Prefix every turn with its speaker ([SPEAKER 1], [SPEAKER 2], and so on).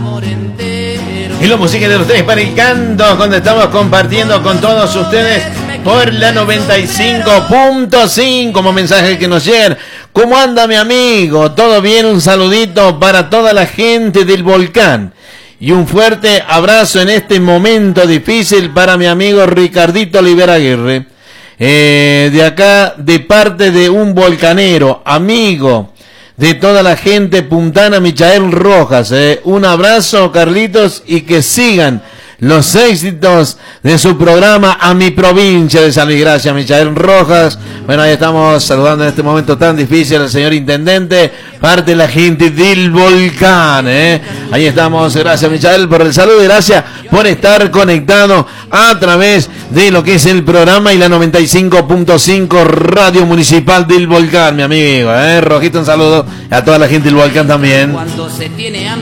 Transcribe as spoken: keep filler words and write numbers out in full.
[SPEAKER 1] Y la música de los tres para el canto, cuando estamos compartiendo con todos ustedes por la noventa y cinco punto cinco, como mensaje que nos llegan. ¿Cómo anda mi amigo? ¿Todo bien? Un saludito para toda la gente del volcán. Y un fuerte abrazo en este momento difícil para mi amigo Ricardito Olivera Aguirre. Eh, de acá, de parte de un volcanero, amigo de toda la gente puntana, Michael Rojas. Eh. Un abrazo, Carlitos, y que sigan los éxitos de su programa A Mi Provincia de San Luis. Gracias, Michael Rojas. Bueno, ahí estamos saludando en este momento tan difícil al señor intendente, parte de la gente del volcán. Eh. Ahí estamos, gracias, Michael, por el saludo y gracias por estar conectado a través de lo que es el programa y la noventa y cinco punto cinco Radio Municipal del Volcán, mi amigo. Eh. Rojito, un saludo a toda la gente del volcán también. Cuando se tiene hambre.